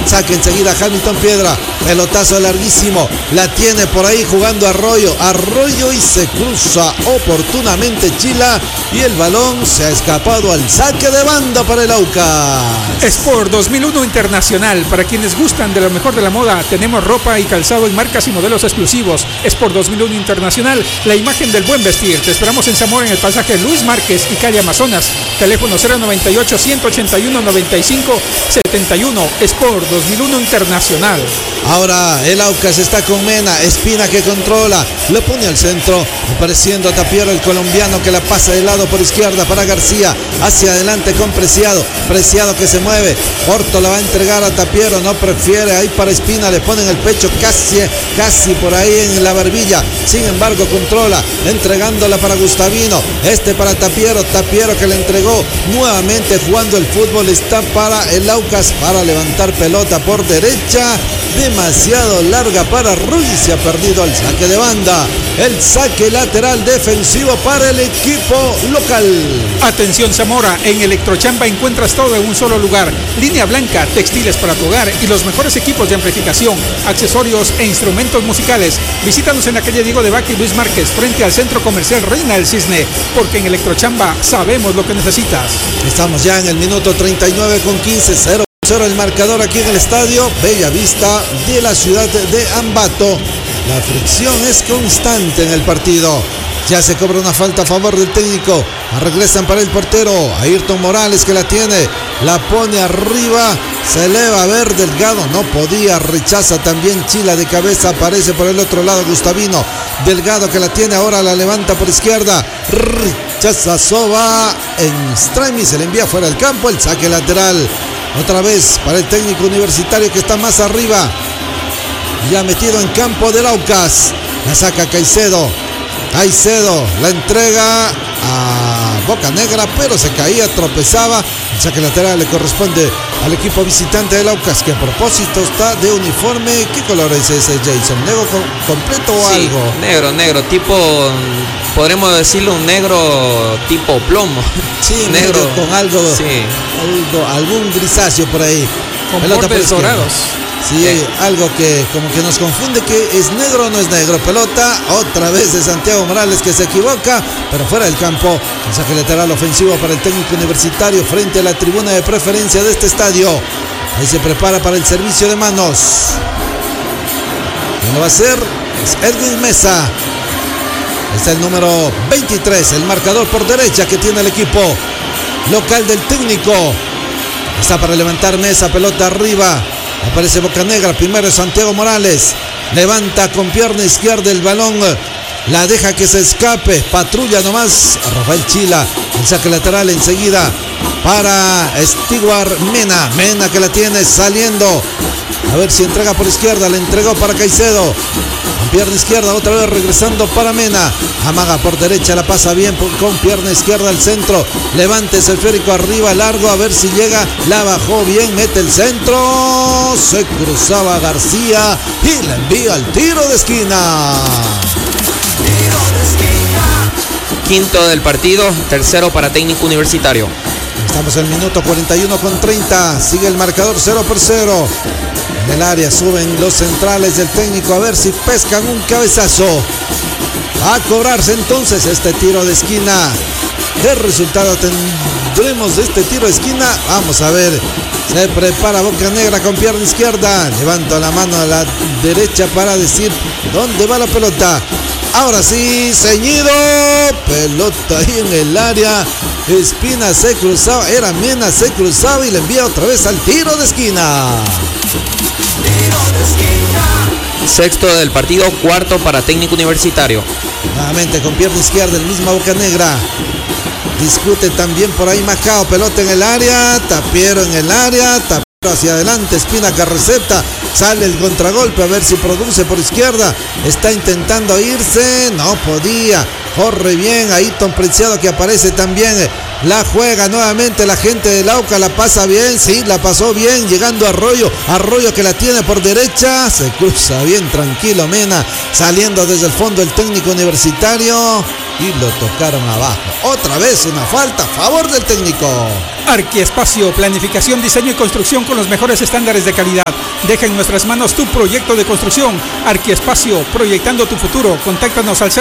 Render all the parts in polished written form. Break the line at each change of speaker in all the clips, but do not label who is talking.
Saque enseguida Hamilton Piedra. Pelotazo larguísimo. La tiene por ahí jugando Arroyo. Arroyo y se cruza oportunamente Chila. Y el balón se ha escapado al saque de banda para el Aucas.
Sport 2001 Internacional. Para quienes gustan de lo mejor de la moda, tenemos ropa y calzado en marcas y modelos exclusivos. Sport 2001 Internacional, la imagen del buen vestir. Te esperamos en Zamora, en el pasaje Luis Márquez y calle Amazonas. Teléfono 098-181-95-71. Sport 2001 Internacional.
Ahora el Aucas está con Mena. Espina que controla. Lo pone al centro. Apareciendo a Tapiero, el colombiano, que la pasa de lado por izquierda para García. Hacia adelante con Preciado. Preciado que se mueve. Porto la va a entregar a Tapiero. No prefiere. Ahí para Espina. Le ponen el pecho casi por ahí en la barbilla. Sin embargo controla. Entregándola para Gustavino. Para Tapiero. Tapiero que le entregó. Nuevamente jugando el fútbol. Está para el Aucas. Para levantar pelota por derecha. Demasiado larga para Ruiz. Se ha perdido el saque de banda. El saque lateral defensivo para el equipo local.
Atención Zamora, en Electrochamba encuentras todo en un solo lugar. Línea blanca, textiles para tu hogar y los mejores equipos de amplificación, accesorios e instrumentos musicales. Visítanos en la calle Diego de Vaca y Luis Márquez, frente al Centro Comercial Reina del Cisne, porque en Electrochamba sabemos lo que necesitas.
Estamos ya en el minuto 39 con 15, 0 el marcador aquí en el estadio Bella Vista de la ciudad de Ambato. La fricción es constante en el partido. Ya se cobra una falta a favor del técnico. Regresan para el portero. Ayrton Morales que la tiene. La pone arriba. Se eleva a ver Delgado. No podía. Rechaza también Chila de cabeza. Aparece por el otro lado Gustavino. Delgado que la tiene. Ahora la levanta por izquierda. Rechaza Soba. En extremis. Se le envía fuera del campo. El saque lateral. Otra vez para el técnico universitario que está más arriba. Ya metido en campo del Aucas. La saca Caicedo. Caicedo la entrega a Bocanegra, pero se caía, tropezaba. El saque lateral le corresponde al equipo visitante del Aucas, que a propósito está de uniforme. ¿Qué color es ese, Jason? ¿Negro completo o
sí,
algo?
Negro, tipo, podremos decirlo, un negro tipo plomo.
Sí, negro con algo,
sí.
algún grisáceo por ahí.
Con bordes dorados.
Sí, algo que como que nos confunde, que es negro o no es negro. Pelota otra vez de Santiago Morales, que se equivoca, pero fuera del campo. Mensaje lateral ofensivo para el técnico universitario frente a la tribuna de preferencia de este estadio. Ahí se prepara para el servicio de manos. ¿Quién lo va a hacer? Es Edwin Mesa. Está el número 23, el marcador por derecha que tiene el equipo local del técnico. Está para levantar Mesa, pelota arriba. Aparece Bocanegra, primero Santiago Morales. Levanta con pierna izquierda el balón. La deja que se escape. Patrulla nomás Rafael Chila. El saque lateral enseguida para Stewart Mena. Mena que la tiene saliendo. A ver si entrega por izquierda. Le entregó para Caicedo. Con pierna izquierda otra vez regresando para Mena. Amaga por derecha, la pasa bien con pierna izquierda al centro. Levanta ese esférico arriba, largo, a ver si llega. La bajó bien, mete el centro. Se cruzaba García y la envía al tiro de esquina.
Quinto del partido, tercero para técnico universitario.
Estamos en el minuto 41 con 30. Sigue el marcador 0-0. En el área suben los centrales del técnico a ver si pescan un cabezazo. Va a cobrarse entonces este tiro de esquina. ¿Qué resultado tendremos de este tiro de esquina? Vamos a ver. Se prepara Bocanegra con pierna izquierda. Levanta la mano a la derecha para decir dónde va la pelota. Ahora sí, ceñido. Pelota ahí en el área. Espina se cruzaba. Era Mena, se cruzaba y le envía otra vez al tiro de esquina.
Sexto del partido, cuarto para técnico universitario.
Nuevamente con pierna izquierda el mismo Bocanegra. Discute también por ahí Macao. Pelota en el área. Tapiero en el área. Tapiero hacia adelante. Espina que recepta. Sale el contragolpe a ver si produce por izquierda. Está intentando irse. No podía. Corre bien. Ayrton Preciado que aparece también. La juega nuevamente la gente del Aucas. La pasa bien. Sí, la pasó bien. Llegando a Arroyo. Arroyo que la tiene por derecha. Se cruza bien tranquilo Mena. Saliendo desde el fondo el técnico universitario. y lo tocaron abajo. Otra vez una falta a favor del técnico.
Arquiespacio, planificación, diseño y construcción con los mejores estándares de calidad. Deja en nuestras manos tu proyecto de construcción. Arquiespacio, proyectando tu futuro. Contáctanos al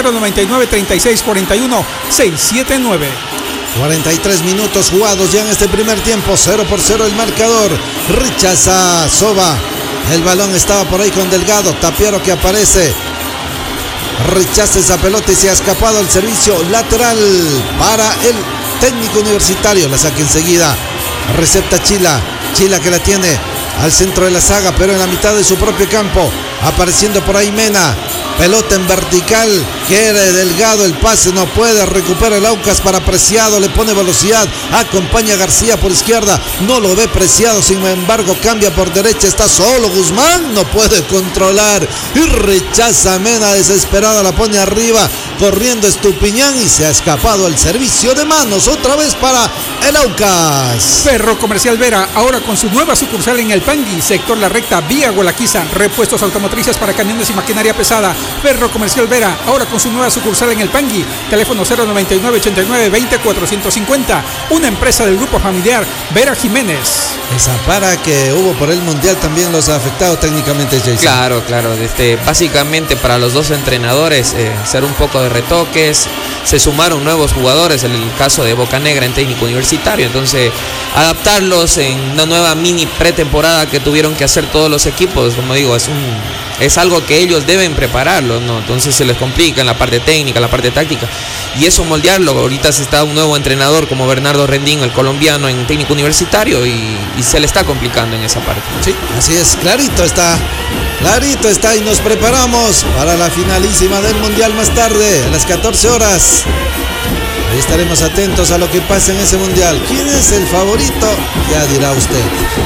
099-3641-679.
43 minutos jugados ya en este primer tiempo. 0-0 el marcador. Rechaza Soba. El balón estaba por ahí con Delgado. Tapiero que aparece. Rechaza esa pelota y se ha escapado el servicio lateral para el técnico universitario. La saca enseguida. Recepta Chila. Chila que la tiene al centro de la saga, pero en la mitad de su propio campo. Apareciendo por ahí Mena. Pelota en vertical. Quiere Delgado el pase. No puede. Recupera el Aucas para Preciado. Le pone velocidad. Acompaña a García por izquierda. No lo ve Preciado. Sin embargo, cambia por derecha. Está solo Guzmán. No puede controlar. Y rechaza Mena desesperada. La pone arriba. Corriendo Estupiñán. Y se ha escapado el servicio de manos. Otra vez para el Aucas.
Ferro Comercial Vera. Ahora con su nueva sucursal en el Pangui. Sector La Recta. Vía Gualaquiza. Repuestos automotrices para camiones y maquinaria pesada. Ferro Comercial Vera, ahora con su nueva sucursal en el Pangui. Teléfono 099-89-20-450. Una empresa del grupo familiar Vera Jiménez.
Esa para que hubo por el Mundial también los ha afectado técnicamente, Jason.
Claro. Básicamente para los dos entrenadores, hacer un poco de retoques. Se sumaron nuevos jugadores, en el caso de Bocanegra en técnico universitario. Entonces, adaptarlos en una nueva mini pretemporada que tuvieron que hacer todos los equipos, como digo, es algo que ellos deben prepararlo, ¿no? Entonces se les complica en la parte técnica, en la parte táctica, y eso moldearlo. Ahorita se está un nuevo entrenador como Bernardo Rendín, el colombiano en técnico universitario, y se le está complicando en esa parte.
Sí, así es, clarito está, y nos preparamos para la finalísima del Mundial más tarde, a las 14 horas. Ahí estaremos atentos a lo que pase en ese Mundial. ¿Quién es el favorito? Ya dirá usted.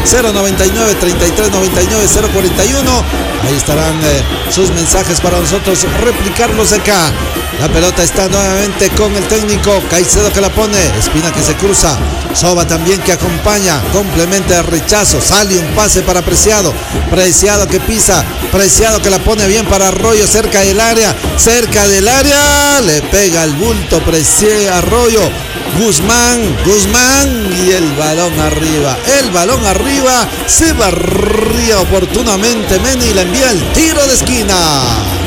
099-3399-041. Ahí estarán sus mensajes para nosotros replicarlos acá. La pelota está nuevamente con el técnico Caicedo que la pone. Espina que se cruza. Soba también que acompaña. Complementa el rechazo. Sale un pase para Preciado. Preciado que pisa. Preciado que la pone bien para Arroyo cerca del área. Le pega el bulto Arroyo. Guzmán y el balón arriba. Se barría oportunamente Mena y le envía el tiro de esquina.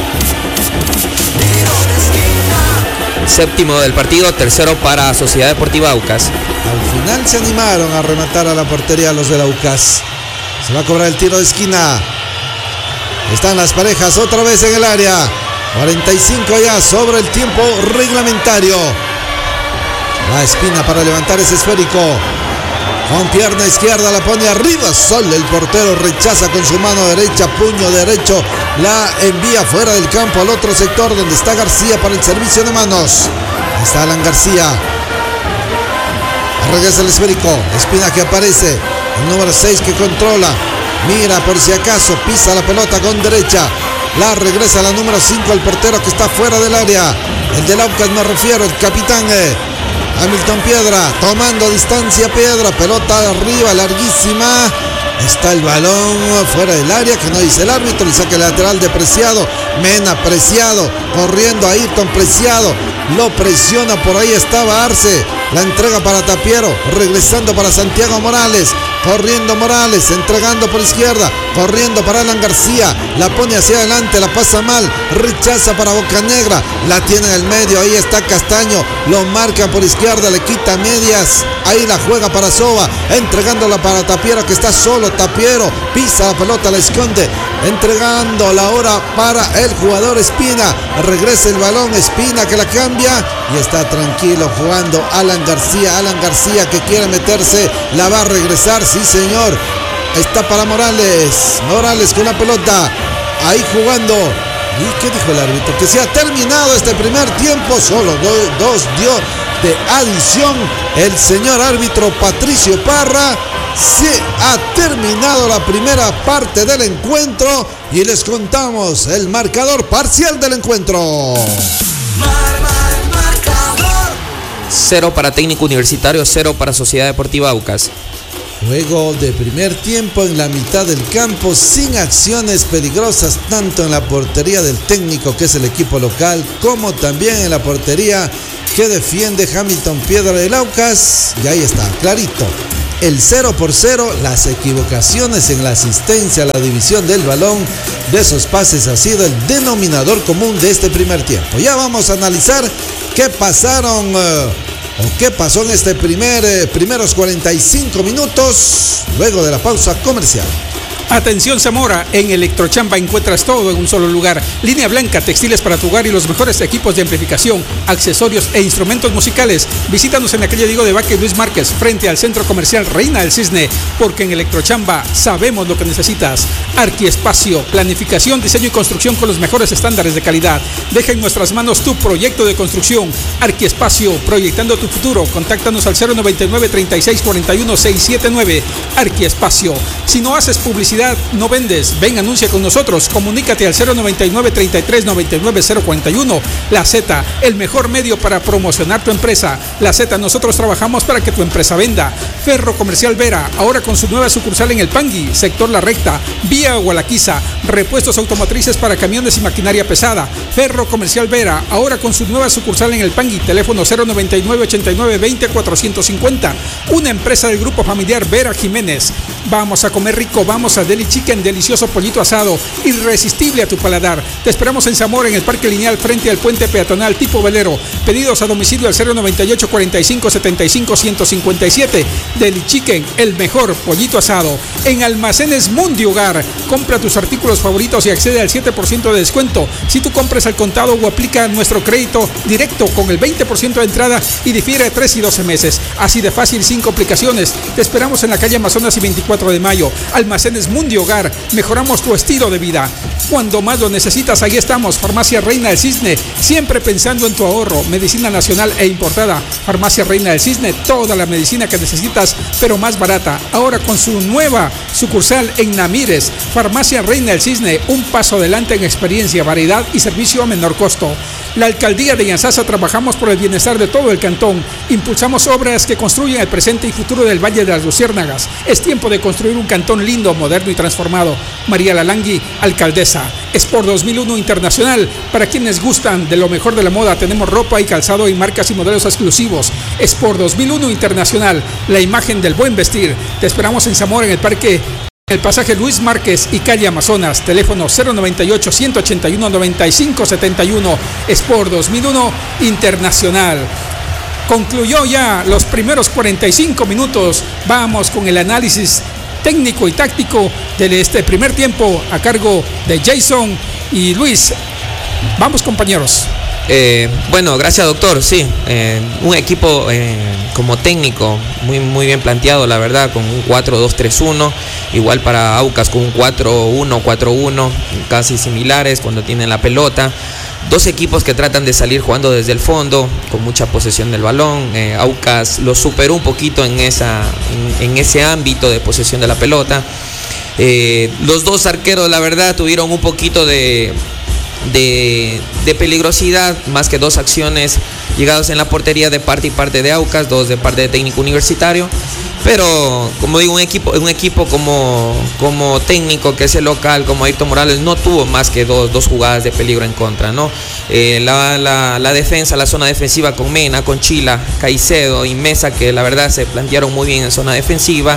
Séptimo del partido, tercero para Sociedad Deportiva Aucas.
Al final se animaron a rematar a la portería los del Aucas. Se va a cobrar el tiro de esquina. Están las parejas otra vez en el área. 45 ya sobre el tiempo reglamentario. La Espina para levantar ese esférico. Con pierna izquierda la pone arriba. Sol el portero rechaza con su mano derecha. Puño derecho. La envía fuera del campo al otro sector donde está García para el servicio de manos. Ahí está Alan García. Regresa el esférico. Espina que aparece. El número 6 que controla. Mira por si acaso. Pisa la pelota con derecha. La regresa la número 5 al portero que está fuera del área. El del Aucas me refiero. El capitán Hamilton Piedra. Tomando distancia Piedra. Pelota arriba larguísima. Está el balón fuera del área que no dice el árbitro. El saque lateral de Preciado. Mena Preciado. Corriendo a Ayrton Preciado. Lo presiona, por ahí estaba Arce. La entrega para Tapiero. Regresando para Santiago Morales. Corriendo Morales. Entregando por izquierda. Corriendo para Alan García. La pone hacia adelante. La pasa mal. Rechaza para Bocanegra. La tiene en el medio. Ahí está Castaño. Lo marca por izquierda. Le quita medias. Ahí la juega para Soba. Entregándola para Tapiero que está solo. Tapiero pisa la pelota. La esconde. Entregando la hora para el jugador Espina. Regresa el balón. Espina que la cambia. Y está tranquilo jugando Alan García. Alan García que quiere meterse. La va a regresar. Sí, señor. Está para Morales. Morales con la pelota. Ahí jugando. ¿Y qué dijo el árbitro? Que se ha terminado este primer tiempo. Solo dos dio de adición el señor árbitro Patricio Parra. Se ha terminado la primera parte del encuentro y les contamos el marcador parcial del encuentro.
0 para Técnico Universitario, 0 para Sociedad Deportiva Aucas.
Juego de primer tiempo en la mitad del campo sin acciones peligrosas tanto en la portería del técnico, que es el equipo local, como también en la portería que defiende Hamilton Piedra del Aucas. Y ahí está, clarito. El 0-0, las equivocaciones en la asistencia, la división del balón de esos pases ha sido el denominador común de este primer tiempo. Ya vamos a analizar qué pasaron o qué pasó en este primeros 45 minutos luego de la pausa comercial.
Atención Zamora, en Electrochamba encuentras todo en un solo lugar. Línea blanca, textiles para tu hogar y los mejores equipos de amplificación, accesorios e instrumentos musicales. Visítanos en la calle Diego de Vaca y Luis Márquez, frente al Centro Comercial Reina del Cisne, porque en Electrochamba sabemos lo que necesitas. Arquiespacio, planificación, diseño y construcción con los mejores estándares de calidad. Deja en nuestras manos tu proyecto de construcción. Arquiespacio, proyectando tu futuro. Contáctanos al 099 36 41 679. Arquiespacio. Si no haces publicidad, no vendes, ven, anuncia con nosotros, comunícate al 099 33 99 041. La Z, el mejor medio para promocionar tu empresa. La Z, nosotros trabajamos para que tu empresa venda. Ferro Comercial Vera, ahora con su nueva sucursal en El Pangui, sector La Recta, vía Gualaquiza. Repuestos automotrices para camiones y maquinaria pesada. Ferro Comercial Vera, ahora con su nueva sucursal en El Pangui, teléfono 099 89 20 450. Una empresa del grupo familiar Vera Jiménez. Vamos a comer rico, vamos a Deli Chicken, delicioso pollito asado, irresistible a tu paladar. Te esperamos en Zamora, en el Parque Lineal, frente al puente peatonal tipo velero. Pedidos a domicilio al 098 45 75 157. Deli Chicken, el mejor pollito asado. En Almacenes Mundi Hogar, compra tus artículos favoritos y accede al 7% de descuento si tú compras al contado o aplica nuestro crédito directo con el 20% de entrada y difiere 3 y 12 meses. Así de fácil, sin complicaciones. Te esperamos en la calle Amazonas y 24 de mayo. Almacenes Mundi Hogar, mejoramos tu estilo de vida. Cuando más lo necesitas, ahí estamos. Farmacia Reina del Cisne, siempre pensando en tu ahorro. Medicina nacional e importada. Farmacia Reina del Cisne, toda la medicina que necesitas, pero más barata. Ahora con su nueva sucursal en Namírez. Farmacia Reina del Cisne, un paso adelante en experiencia, variedad y servicio a menor costo. La Alcaldía de Yanzasa, trabajamos por el bienestar de todo el cantón. Impulsamos obras que construyen el presente y futuro del Valle de las Luciérnagas. Es tiempo de construir un cantón lindo, moderno y transformado. María Lalangui, alcaldesa. Sport 2001 Internacional, para quienes gustan de lo mejor de la moda, tenemos ropa y calzado en marcas y modelos exclusivos. Sport 2001 Internacional, la imagen del buen vestir. Te esperamos en Zamora, en el Parque, el pasaje Luis Márquez y calle Amazonas, teléfono 098 181 95 71. Sport 2001 Internacional. Concluyó ya los primeros 45 minutos. Vamos con el análisis técnico y táctico de este primer tiempo a cargo de Jason y Luis. Vamos, compañeros.
Bueno, gracias, doctor. Sí, un equipo como técnico muy bien planteado, la verdad, con un 4-2-3-1, igual para Aucas con un 4-1-4-1, casi similares cuando tienen la pelota. Dos equipos que tratan de salir jugando desde el fondo, con mucha posesión del balón. Aucas lo superó un poquito en ese ámbito de posesión de la pelota. Los dos arqueros, la verdad, tuvieron un poquito de peligrosidad, más que dos acciones llegadas en la portería de parte y parte de Aucas, dos de parte de Técnico Universitario. Pero, como digo, un equipo como Técnico, que es el local, como Ayrton Morales, no tuvo más que dos jugadas de peligro en contra, ¿no? La defensa, la zona defensiva con Mena, con Chila, Caicedo y Mesa, que la verdad se plantearon muy bien en zona defensiva.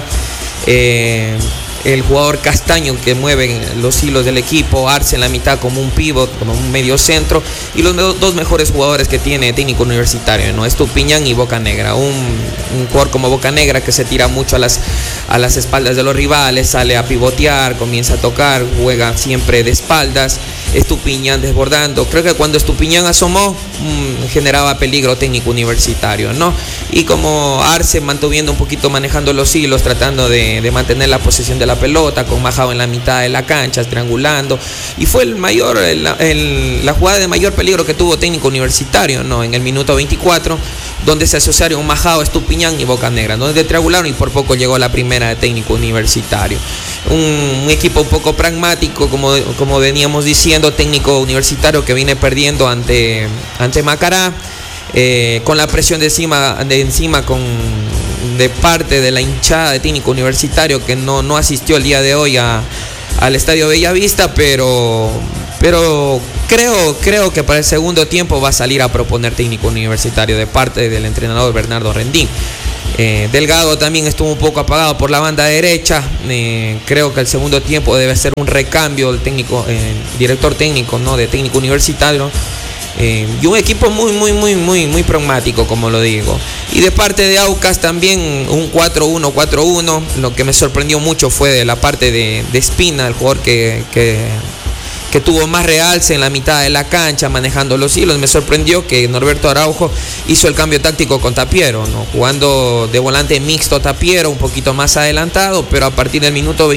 El jugador Castaño, que mueve los hilos del equipo, Arce en la mitad como un pivot, como un medio centro, y los dos mejores jugadores que tiene Técnico Universitario, ¿no? Estupiñán y Bocanegra, un jugador como Bocanegra que se tira mucho a las espaldas de los rivales, sale a pivotear, comienza a tocar, juega siempre de espaldas. Estupiñán desbordando. Creo que cuando Estupiñán asomó, generaba peligro Técnico Universitario, ¿no? Y como Arce mantuviendo un poquito, manejando los hilos, tratando de mantener la posesión de la pelota, con Majao en la mitad de la cancha, triangulando. Y fue la jugada de mayor peligro que tuvo Técnico Universitario, ¿no? En el minuto 24, donde se asociaron Majao, Estupiñán y Bocanegra, donde triangularon y por poco llegó la primera de Técnico Universitario. Un equipo un poco pragmático, como veníamos diciendo, Técnico Universitario que viene perdiendo ante Macará, con la presión de encima de parte de la hinchada de Técnico Universitario que no asistió el día de hoy al Estadio Bellavista, pero creo que para el segundo tiempo va a salir a proponer Técnico Universitario de parte del entrenador Bernardo Rendín. Delgado también estuvo un poco apagado por la banda derecha. Creo que el segundo tiempo debe ser un recambio del director técnico, ¿no?, de Técnico Universitario. Y un equipo muy pragmático, como lo digo. Y de parte de Aucas también un 4-1-4-1. Lo que me sorprendió mucho fue de la parte de Espina, el jugador que tuvo más realce en la mitad de la cancha, manejando los hilos. Me sorprendió que Norberto Araujo hizo el cambio táctico con Tapiero, ¿no?, jugando de volante mixto Tapiero, un poquito más adelantado, pero a partir del minuto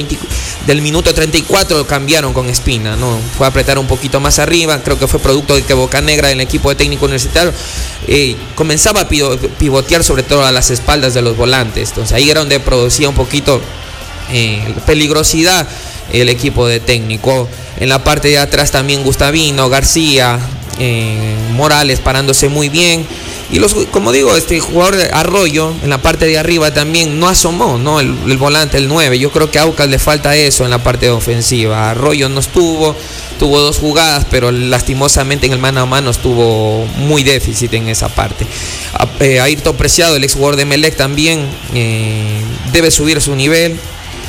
34 cambiaron con Espina, ¿no? Fue a apretar un poquito más arriba. Creo que fue producto de que Bocanegra, en el equipo de Técnico Universitario, comenzaba a pivotear sobre todo a las espaldas de los volantes. Entonces ahí era donde producía un poquito peligrosidad el equipo de Técnico. En la parte de atrás también Gustavino, García, Morales parándose muy bien. Y como digo, este jugador de Arroyo en la parte de arriba también no asomó, ¿no?, el volante, el 9. Yo creo que a Aucas le falta eso en la parte ofensiva. Arroyo no tuvo 2 jugadas, pero lastimosamente en el mano a mano estuvo muy déficit en esa parte. Ayrton Preciado, el ex jugador de Melec, también debe subir su nivel.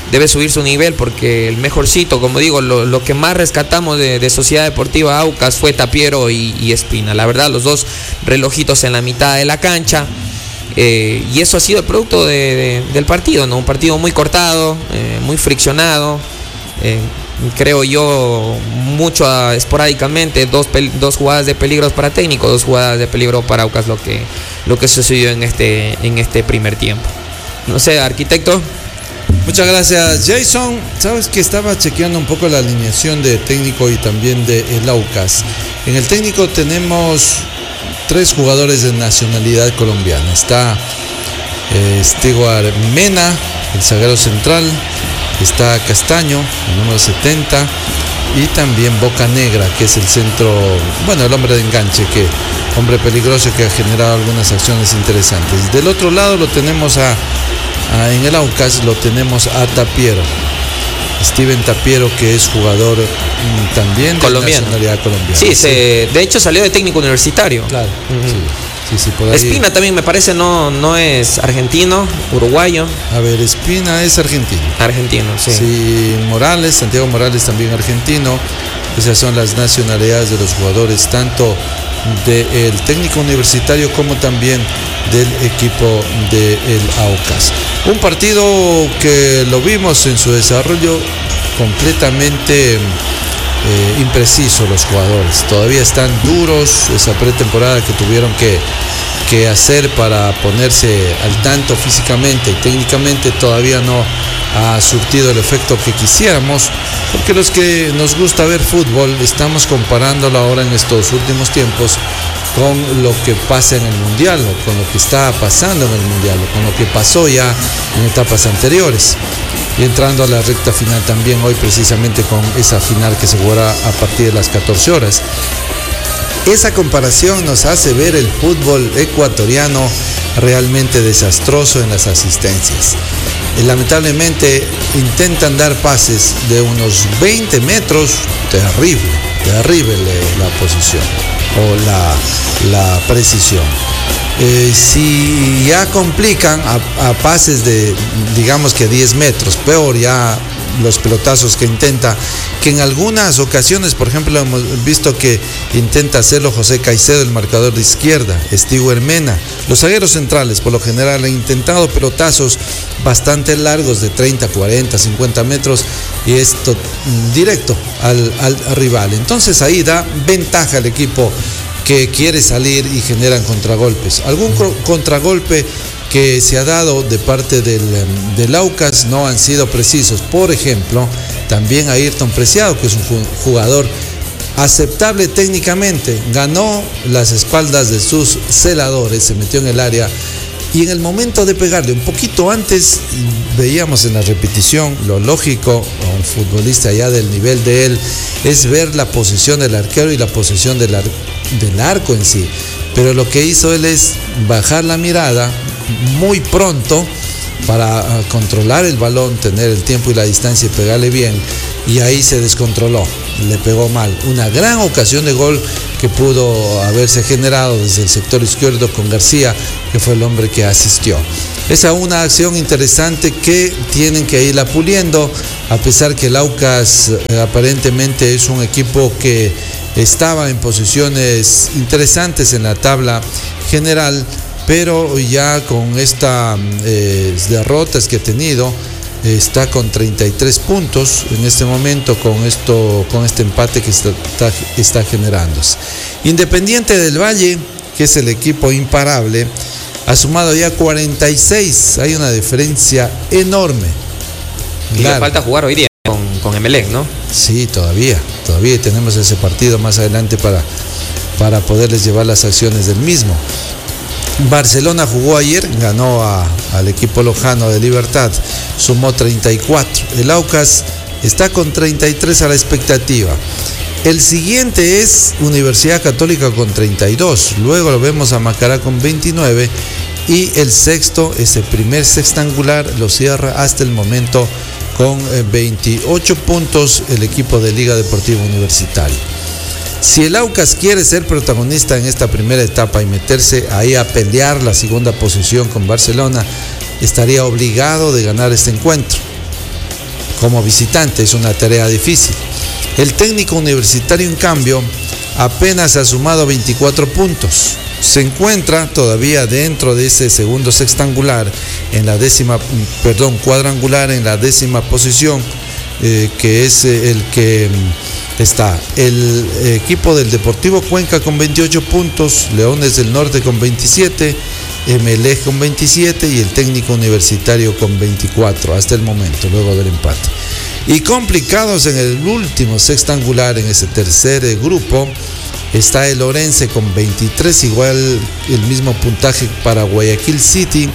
Porque el mejorcito, como digo, lo que más rescatamos de Sociedad Deportiva Aucas fue Tapiero y Espina. La verdad, los 2 relojitos en la mitad de la cancha. Y eso ha sido el producto del partido, ¿no? Un partido muy cortado, muy friccionado. Creo yo, mucho esporádicamente, dos jugadas de peligro para Técnico, 2 jugadas de peligro para Aucas, lo que sucedió en este primer tiempo. No sé, arquitecto.
Muchas gracias, Jason. Sabes que estaba chequeando un poco la alineación de Técnico y también de el Aucas. En el Técnico tenemos 3 jugadores de nacionalidad colombiana. Está Stewart Mena, el zaguero central. Está Castaño, el número 70. Y también Bocanegra, que es el centro, el hombre de enganche, hombre peligroso que ha generado algunas acciones interesantes. Del otro lado lo tenemos en el Aucas lo tenemos a Tapiero, Steven Tapiero, que es jugador también de nacionalidad colombiana.
Sí, de hecho salió de Técnico Universitario.
Claro. Sí, por ahí.
Espina también me parece no es argentino, uruguayo.
A ver, Espina es argentino.
Argentino, sí.
Sí, Santiago Morales también argentino. Esas son las nacionalidades de los jugadores, tanto del Técnico Universitario como también del equipo del Aucas. Un partido que lo vimos en su desarrollo completamente impreciso. Los jugadores todavía están duros, esa pretemporada que tuvieron que hacer para ponerse al tanto físicamente y técnicamente todavía no ha surtido el efecto que quisiéramos, porque los que nos gusta ver fútbol estamos comparándolo ahora en estos últimos tiempos con lo que pasa en el Mundial, o con lo que está pasando en el Mundial, o con lo que pasó ya en etapas anteriores, y entrando a la recta final también hoy, precisamente con esa final que se jugará a partir de las 14 horas. Esa comparación nos hace ver el fútbol ecuatoriano realmente desastroso en las asistencias. Lamentablemente intentan dar pases de unos 20 metros, terrible la posición o la precisión. Si ya complican a pases de, digamos que 10 metros, peor ya los pelotazos que intenta, que en algunas ocasiones, por ejemplo, hemos visto que intenta hacerlo José Caicedo, el marcador de izquierda, Stewart Mena. Los zagueros centrales por lo general han intentado pelotazos bastante largos de 30, 40, 50 metros y esto directo al rival. Entonces ahí da ventaja al equipo que quiere salir y generan contragolpes. Algún contragolpe que se ha dado de parte del Aucas no han sido precisos. Por ejemplo, también Ayrton Preciado, que es un jugador aceptable técnicamente, ganó las espaldas de sus celadores, se metió en el área y en el momento de pegarle un poquito antes, veíamos en la repetición, lo lógico a un futbolista ya del nivel de él es ver la posición del arquero y la posición del arco en sí, pero lo que hizo él es bajar la mirada, muy pronto para controlar el balón, tener el tiempo y la distancia y pegarle bien, y ahí se descontroló, le pegó mal. Una gran ocasión de gol que pudo haberse generado desde el sector izquierdo con García, que fue el hombre que asistió. Esa es una acción interesante que tienen que irla puliendo, a pesar que el Aucas aparentemente es un equipo que estaba en posiciones interesantes en la tabla general, pero ya con estas derrotas que ha tenido, está con 33 puntos en este momento con este empate que está generándose. Independiente del Valle, que es el equipo imparable, ha sumado ya 46. Hay una diferencia enorme.
Y le falta jugar hoy día con Emelec, ¿no?
Sí, todavía tenemos ese partido más adelante para poderles llevar las acciones del mismo. Barcelona jugó ayer, ganó al equipo lojano de Libertad, sumó 34. El Aucas está con 33 a la expectativa. El siguiente es Universidad Católica con 32. Luego lo vemos a Macará con 29. Y el sexto, ese primer sextangular, lo cierra hasta el momento con 28 puntos el equipo de Liga Deportiva Universitaria. Si el Aucas quiere ser protagonista en esta primera etapa y meterse ahí a pelear la segunda posición con Barcelona, estaría obligado de ganar este encuentro. Como visitante es una tarea difícil. El técnico universitario, en cambio, apenas ha sumado 24 puntos. Se encuentra todavía dentro de ese segundo sextangular, cuadrangular en la 10ª posición, que es el que está el equipo del Deportivo Cuenca con 28 puntos, Leones del Norte con 27, Emelec con 27 y el técnico universitario con 24 hasta el momento, luego del empate. Y complicados en el último sextangular, en ese tercer grupo, está el Orense con 23, igual el mismo puntaje para Guayaquil City.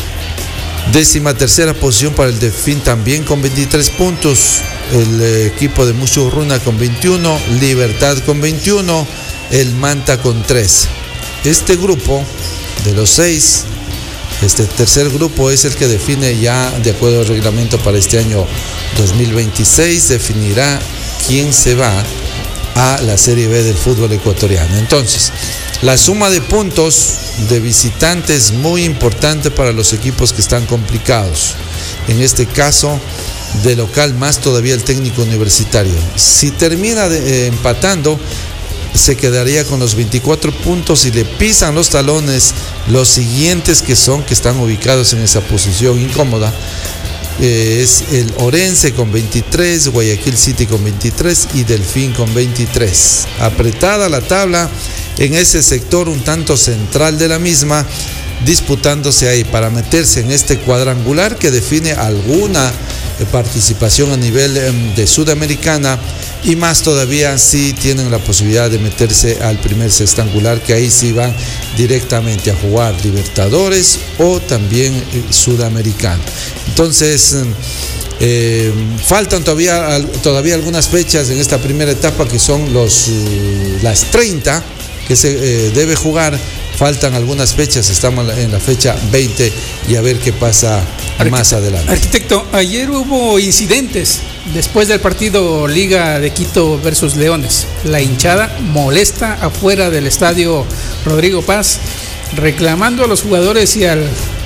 13ª posición para el Delfín, también con 23 puntos. El equipo de Muchurruna con 21, Libertad con 21, el Manta con 13. Este grupo de los 6, este tercer grupo es el que define ya, de acuerdo al reglamento para este año 2026, definirá quién se va a la Serie B del fútbol ecuatoriano. Entonces, la suma de puntos de visitantes es muy importante para los equipos que están complicados. En este caso, de local, más todavía el técnico universitario. Si termina empatando, se quedaría con los 24 puntos y le pisan los talones los siguientes que están ubicados en esa posición incómoda. Es el Orense con 23, Guayaquil City con 23 y Delfín con 23. Apretada la tabla en ese sector un tanto central de la misma, disputándose ahí para meterse en este cuadrangular que define alguna participación a nivel de Sudamericana, y más todavía si tienen la posibilidad de meterse al primer sextangular, que ahí sí van directamente a jugar Libertadores o también Sudamericano. Entonces faltan todavía algunas fechas en esta primera etapa, que son las 30 que se debe jugar. Faltan algunas fechas, estamos en la fecha 20 y a ver qué pasa más adelante.
Arquitecto, ayer hubo incidentes después del partido Liga de Quito versus Leones. La hinchada molesta afuera del estadio Rodrigo Paz, reclamando a los jugadores y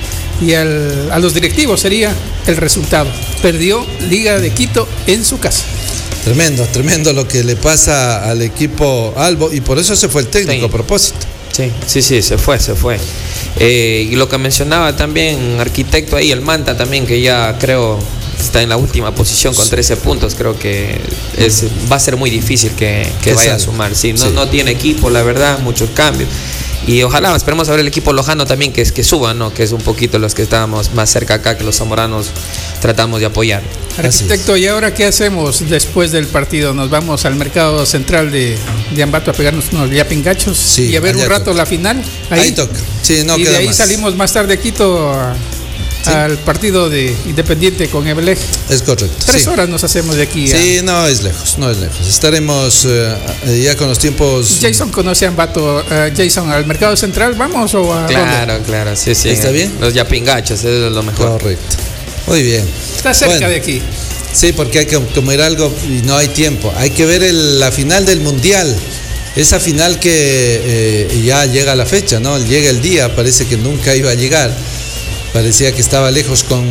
a los directivos, sería el resultado. Perdió Liga de Quito en su casa.
Tremendo lo que le pasa al equipo Albo, y por eso se fue el técnico a propósito.
Sí, se fue. Y lo que mencionaba también, arquitecto, ahí el Manta también, que ya creo está en la última posición con 13 puntos. Creo que va a ser muy difícil que vaya a sumar. No tiene equipo, la verdad, muchos cambios. Y ojalá, esperemos a ver el equipo lojano también que suba, ¿no? Que es un poquito los que estábamos más cerca acá, que los zamoranos tratamos de apoyar.
Arquitecto, ¿y ahora qué hacemos después del partido? ¿Nos vamos al mercado central de Ambato a pegarnos unos yapingachos y a ver un rato la final?
Ahí toca. Sí, no
y
queda
de ahí
más.
salimos más tarde a Quito al partido de Independiente con Emelec.
Es correcto.
3 horas nos hacemos de aquí.
Sí, no es lejos. Estaremos ya con los tiempos.
Jason conoce a Ambato. Jason, ¿al Mercado Central vamos o a
Claro,
dónde?
claro, sí.
¿Está bien?
Los yapingachos, eso es lo mejor.
Correcto. Muy bien.
Está cerca de aquí.
Sí, porque hay que comer algo y no hay tiempo. Hay que ver la final del Mundial. Esa final que ya llega la fecha, ¿no? Llega el día, parece que nunca iba a llegar. Parecía que estaba lejos con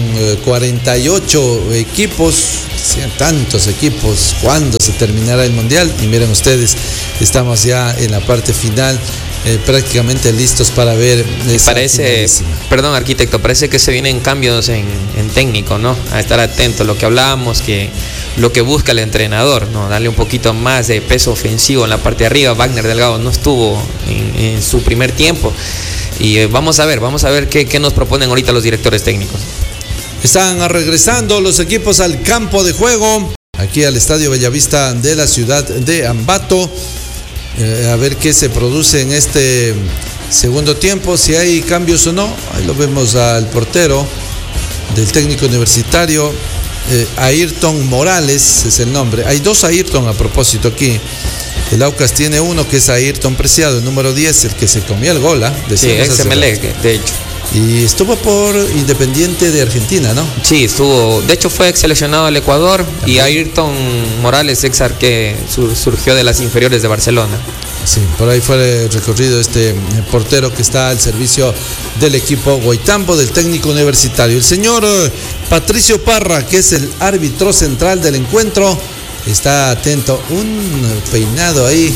48 equipos. Decían tantos equipos. ¿Cuándo se terminará el Mundial? Y miren ustedes, estamos ya en la parte final. Prácticamente listos para ver esa finalísima.
Perdón, arquitecto, parece que se vienen cambios en técnico, ¿no? A estar atento a lo que hablábamos, que lo que busca el entrenador, ¿no? Darle un poquito más de peso ofensivo en la parte de arriba. Wagner Delgado no estuvo en su primer tiempo. Y vamos a ver qué nos proponen ahorita los directores técnicos.
Están regresando los equipos al campo de juego, aquí al Estadio Bellavista de la ciudad de Ambato. A ver qué se produce en este segundo tiempo, si hay cambios o no. Ahí lo vemos al portero del técnico universitario, Ayrton Morales es el nombre. Hay 2 Ayrton a propósito aquí. El Aucas tiene uno que es Ayrton Preciado, el número 10, el que se comió el gol.
Sí, ex Emelec, de hecho.
Y estuvo por Independiente de Argentina, ¿no?
Sí, estuvo. De hecho, fue ex seleccionado al Ecuador. Ajá. Y Ayrton Morales, ex que surgió de las inferiores de Barcelona.
Sí, por ahí fue recorrido este portero que está al servicio del equipo Guaitambo, del técnico universitario. El señor Patricio Parra, que es el árbitro central del encuentro, está atento. Un peinado ahí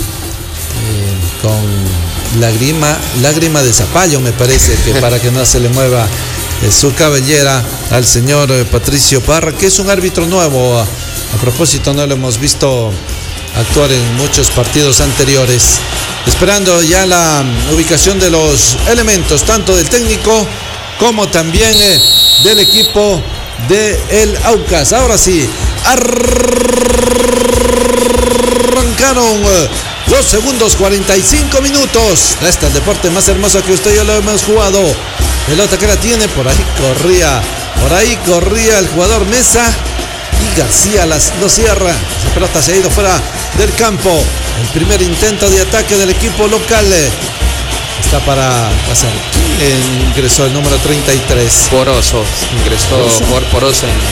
con lágrima de zapallo, me parece, que para que no se le mueva su cabellera al señor Patricio Parra, que es un árbitro nuevo. A propósito, no lo hemos visto actuar en muchos partidos anteriores. Esperando ya la ubicación de los elementos, tanto del técnico como también del equipo de el Aucas. Ahora sí, arrancaron los segundos, 45 minutos. Este es el deporte más hermoso que usted y yo lo hemos jugado. Pelota que la tiene, por ahí corría el jugador Mesa y García lo cierra. La pelota se ha ido fuera del campo. El primer intento de ataque del equipo local está para pasar. ¿Quién ingresó? El número 33.
Poroso, ingresó Poroso en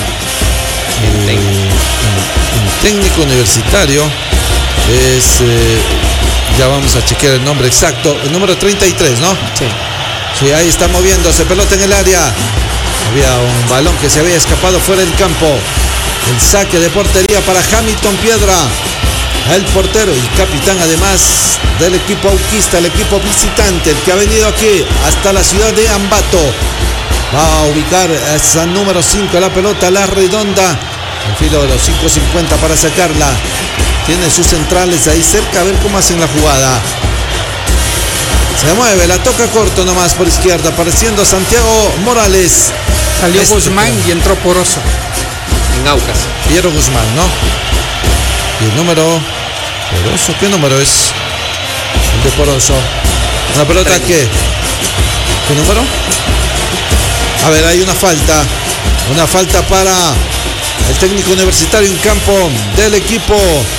técnico universitario. Ya vamos a chequear el nombre exacto. El número 33, ¿no?
Sí.
Sí, ahí está moviéndose, pelota en el área. Había un balón que se había escapado fuera del campo. El saque de portería para Hamilton Piedra, el portero y capitán además del equipo auquista, el equipo visitante, el que ha venido aquí hasta la ciudad de Ambato. Va a ubicar esa número 5, la pelota, la redonda, al filo de los 5.50 para sacarla. Tiene sus centrales ahí cerca, a ver cómo hacen la jugada. Se mueve, la toca corto nomás por izquierda, apareciendo Santiago Morales.
Salió Guzmán y entró Poroso.
En Aucas.
Piero Guzmán, ¿no? Y el número Poroso, ¿qué número es? El de Poroso. ¿Una pelota qué? ¿Qué número? A ver, hay una falta. Una falta para el técnico universitario en campo del equipo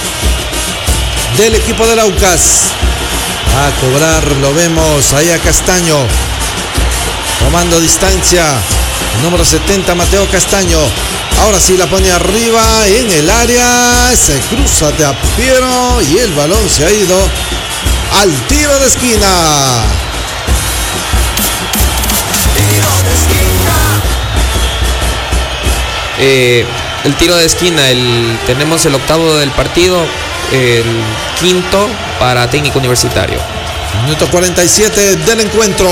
del Aucas. Va a cobrar, lo vemos ahí a Castaño, tomando distancia. El número 70, Mateo Castaño. Ahora sí la pone arriba en el área. Se cruza de a Piero y el balón se ha ido al tiro de esquina.
El tiro de esquina, tenemos el octavo del partido, el quinto para técnico universitario.
Minuto 47 del encuentro.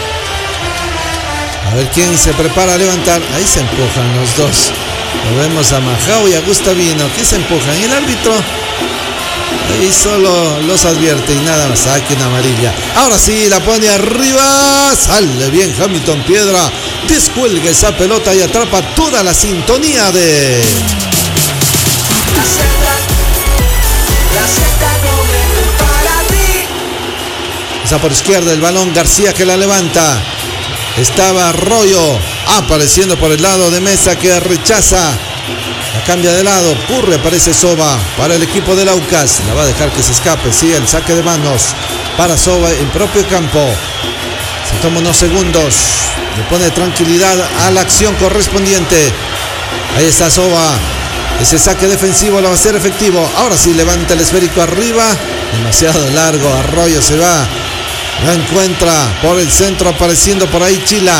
A ver quién se prepara a levantar. Ahí se empujan los dos. Lo vemos a Majao y a Gustavino, que se empujan. El árbitro ahí solo los advierte y nada más. Saque una amarilla. Ahora sí, la pone arriba. Sale bien Hamilton Piedra. Descuelga esa pelota y atrapa toda la sintonía de... Esa por izquierda el balón, García que la levanta. Estaba Arroyo. apareciendo por el lado de Mesa, que rechaza. La cambia de lado, aparece Soba para el equipo del Aucas. La va a dejar que se escape, sí, el saque de manos para Soba en propio campo. Se toma unos segundos, le pone tranquilidad a la acción correspondiente. Ahí está Soba, ese saque defensivo lo va a hacer efectivo. Ahora sí, levanta el esférico arriba, demasiado largo, Arroyo se va. Lo encuentra por el centro, apareciendo por ahí Chila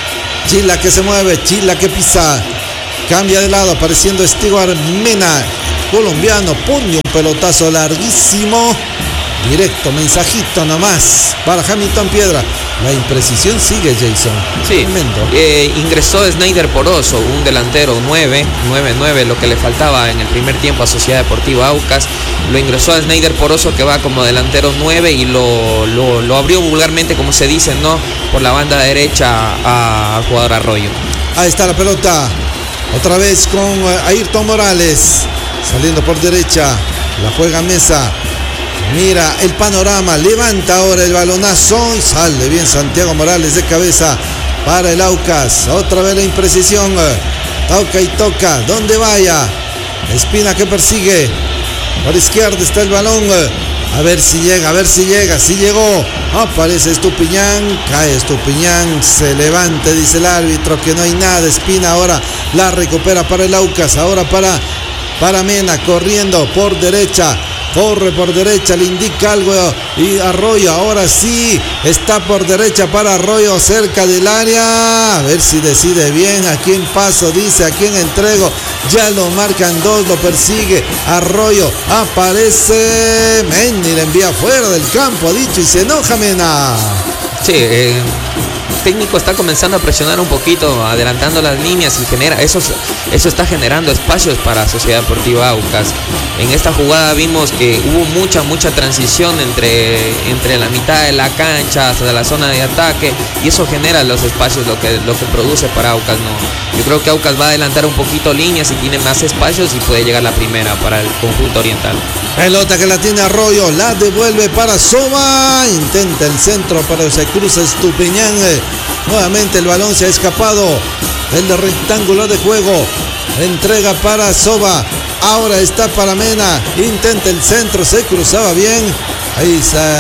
que se mueve, Chila que pisa. Cambia de lado, apareciendo Stewart Mena, colombiano, pone un pelotazo larguísimo, directo, mensajito nomás para Hamilton Piedra. La imprecisión sigue, Jason.
Sí, ingresó Snyder Poroso, un delantero 9-9, lo que le faltaba en el primer tiempo a Sociedad Deportiva Aucas. Lo ingresó a Snyder Poroso, que va como delantero 9, y lo abrió vulgarmente, como se dice, ¿no?, por la banda derecha al jugador Arroyo.
Ahí está la pelota. Otra vez con Ayrton Morales, saliendo por derecha, la juega Mesa, mira el panorama, levanta ahora el balonazo y sale bien Santiago Morales de cabeza para el Aucas. Otra vez la imprecisión, toca y toca, donde vaya, Espina que persigue, por izquierda está el balón, a ver si llega, si llegó, aparece Estupiñán, cae Estupiñán, se levanta, dice el árbitro que no hay nada. Espina ahora la recupera para el Aucas, ahora para Mena, corriendo por derecha, corre por derecha, le indica algo y Arroyo, ahora sí, está por derecha para Arroyo, cerca del área, a ver si decide bien a quién paso, dice a quién entrego, ya lo marcan dos, lo persigue Arroyo, aparece Mendy, le envía fuera del campo, ha dicho, y se enoja Mena.
Sí, el técnico está comenzando a presionar un poquito, adelantando las líneas, y genera eso está generando espacios para Sociedad Deportiva Aucas. En esta jugada vimos que hubo mucha transición entre la mitad de la cancha hasta la zona de ataque, y eso genera los espacios, lo que produce para Aucas. No, yo creo que Aucas va a adelantar un poquito líneas y tiene más espacios y puede llegar la primera para el conjunto oriental.
Pelota que la tiene Arroyo, la devuelve para Soba, intenta el centro, pero se cruza Estupiñán. Nuevamente el balón se ha escapado del rectángulo de juego, entrega para Soba, ahora está para Mena, intenta el centro, se cruzaba bien, ahí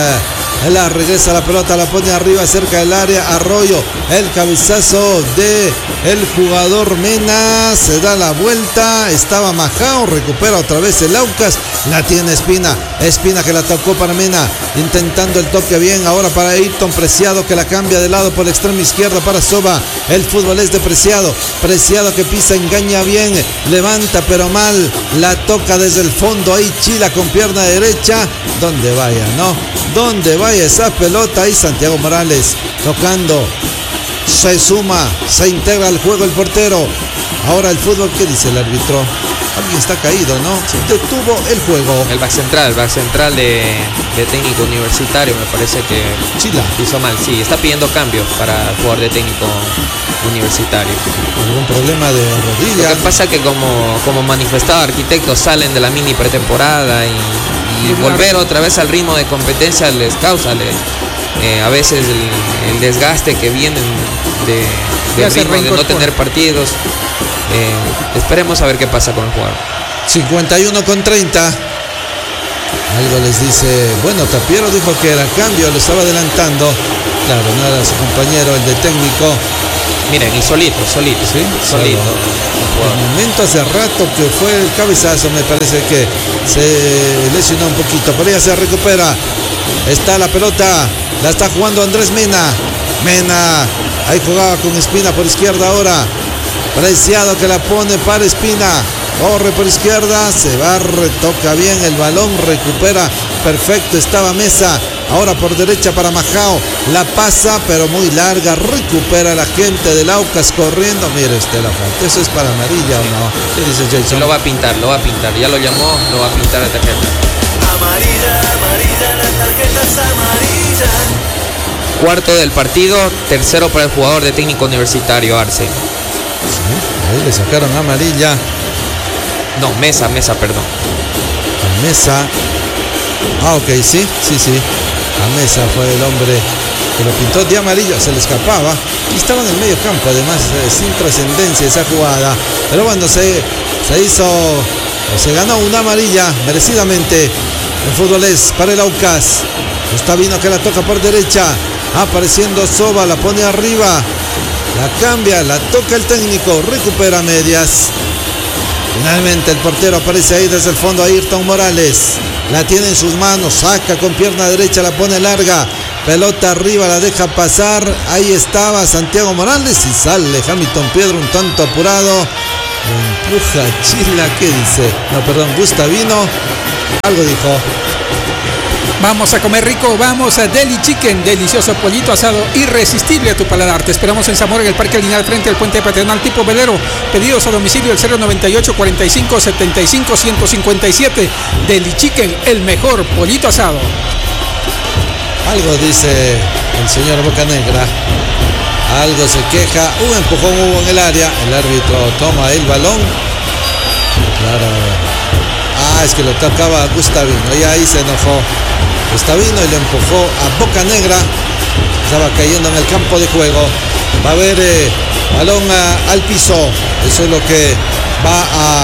la regresa la pelota, la pone arriba cerca del área, Arroyo, el cabezazo de el jugador Mena, se da la vuelta, estaba Majao, recupera otra vez el Aucas, la tiene Espina que la tocó para Mena, intentando el toque bien, ahora para Ayrton Preciado, que la cambia de lado por la extrema izquierda para Soba, el fútbol es de Preciado que pisa, engaña bien, levanta pero mal, la toca desde el fondo, ahí Chila con pierna derecha, donde vaya, donde vaya esa pelota, ahí Santiago Morales tocando, se suma, se integra al juego el portero. Ahora el fútbol, ¿qué dice el árbitro? Alguien está caído, ¿no? Sí. Detuvo el juego.
El back central de técnico universitario, me parece que
Chila
hizo mal, sí, está pidiendo cambio para el jugador de técnico universitario.
¿Algún problema de rodilla?
Lo que pasa es que como manifestaba Arquitectos, salen de la mini pretemporada y volver otra vez al ritmo de competencia les causa a veces el desgaste que vienen de ritmo de no tener partidos. Esperemos a ver qué pasa con el jugador.
51-30. Algo les dice, bueno, Tapiero dijo que era cambio, lo estaba adelantando. Claro, no era su compañero, el de técnico.
Miren, y solito.
¿Sí?
Solito.
El momento hace rato que fue el cabezazo, me parece que se lesionó un poquito, pero ya se recupera. Está la pelota, la está jugando Andrés Mena, ahí jugaba con Espina por izquierda ahora. Preciado que la pone para Espina, corre por izquierda, se va, retoca bien el balón, recupera, perfecto, estaba Mesa, ahora por derecha para Majao, la pasa pero muy larga, recupera la gente del Aucas corriendo, mire usted la falta, ¿eso es para amarilla o no? ¿Qué dice Jason?
Lo va a pintar, ya lo llamó, lo va a pintar la tarjeta. Amarilla, la tarjeta es amarilla. Cuarto del partido, tercero para el jugador de técnico universitario, Arce.
Sí, ahí le sacaron amarilla.
No, Mesa, perdón.
A Mesa. Ah, ok, sí. A Mesa fue el hombre que lo pintó de amarillo, se le escapaba y estaba en el medio campo, además sin trascendencia esa jugada, pero bueno, se ganó una amarilla merecidamente. El fútbol es para el Aucas. Gustavino que la toca por derecha, apareciendo Soba, la pone arriba, la cambia, la toca el técnico, recupera medias. Finalmente el portero aparece ahí desde el fondo, Ayrton Morales, la tiene en sus manos, saca con pierna derecha, la pone larga, pelota arriba, la deja pasar, ahí estaba Santiago Morales y sale Hamilton Piedra un tanto apurado, empuja Chila, ¿qué dice? No, perdón, Gustavino, algo dijo.
Vamos a comer rico, vamos a Deli Chicken, delicioso pollito asado, irresistible a tu paladar. Te esperamos en Zamora, en el Parque Lineal, frente al Puente Paternal tipo velero. Pedidos a domicilio el 098 45 75 157. Deli Chicken, el mejor pollito asado.
Algo dice el señor Bocanegra, algo se queja, un empujón hubo en el área, el árbitro toma el balón, claro, es que lo tocaba a Gustavino y ahí se enojó Gustavino y le empujó a Bocanegra, estaba cayendo en el campo de juego. Va a haber balón al piso, eso es lo que va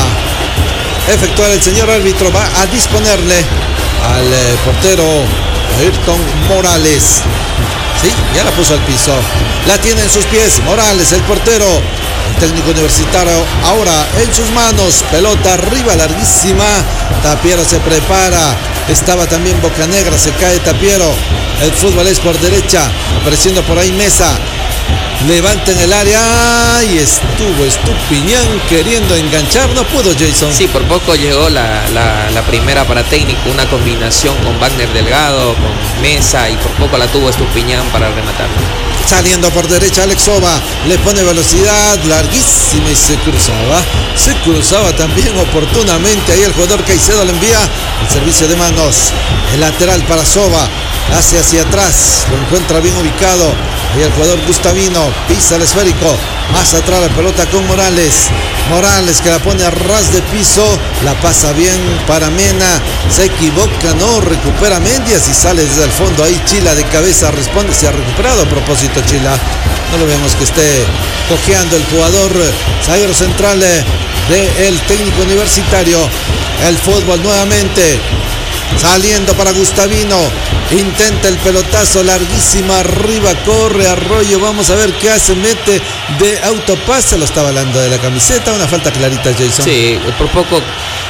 a efectuar el señor árbitro, va a disponerle al portero Ayrton Morales. Sí, ya la puso al piso, la tiene en sus pies Morales, el portero. El técnico universitario ahora en sus manos, pelota arriba larguísima, Tapiero se prepara, estaba también Bocanegra, se cae Tapiero, el fútbol es por derecha, apareciendo por ahí Mesa, levanta en el área y estuvo Estupiñán queriendo enganchar, no pudo Jason.
Sí, por poco llegó la primera para técnico, una combinación con Wagner Delgado, con Mesa, y por poco la tuvo Estupiñán para rematar.
Saliendo por derecha Alex Soba, le pone velocidad larguísima y se cruzaba también oportunamente, ahí el jugador Caicedo le envía el servicio de manos, el lateral para Soba, hace hacia atrás, lo encuentra bien ubicado, ahí el jugador Gustavino, pisa el esférico, más atrás la pelota con Morales que la pone a ras de piso, la pasa bien para Mena, se equivoca, no, recupera Mendias y sale desde el fondo, ahí Chila de cabeza responde, se ha recuperado a propósito Chila, no lo vemos que esté cojeando el jugador zaguero central del técnico universitario. El fútbol nuevamente saliendo para Gustavino, intenta el pelotazo larguísima arriba, corre Arroyo, vamos a ver qué hace, mete de autopase, lo está balando de la camiseta, una falta clarita Jason.
Sí, por poco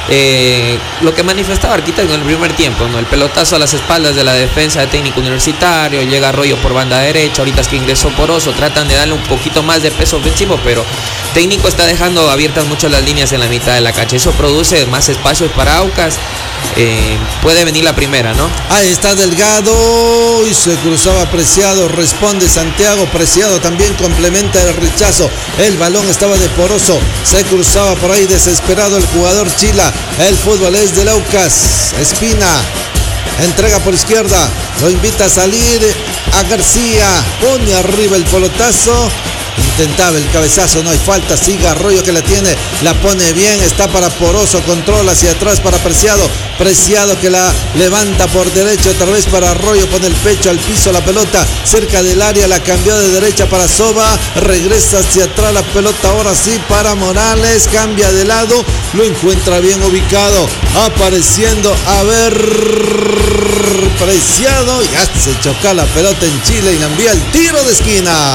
lo que manifestaba Arquita en el primer tiempo, ¿no? El pelotazo a las espaldas de la defensa de técnico universitario, llega Arroyo por banda derecha, ahorita es que ingresó Poroso, tratan de darle un poquito más de peso ofensivo, pero técnico está dejando abiertas mucho las líneas en la mitad de la cancha, eso produce más espacios para Aucas. Puede venir la primera, ¿no?
Ahí está Delgado y se cruzaba Preciado, responde Santiago, Preciado también complementa el rechazo, el balón estaba de Poroso, se cruzaba por ahí desesperado el jugador Chila, el fútbol es de Aucas, Espina entrega por izquierda, lo invita a salir a García, pone arriba el pelotazo, intentaba el cabezazo, no hay falta, sigue Arroyo que la tiene, la pone bien, está para Poroso, controla hacia atrás para Preciado que la levanta por derecha, otra vez para Arroyo, pone el pecho al piso, la pelota cerca del área, la cambió de derecha para Soba, regresa hacia atrás la pelota, ahora sí para Morales, cambia de lado, lo encuentra bien ubicado, apareciendo, a ver, Preciado, ya se choca la pelota en Chile y la envía el tiro de esquina.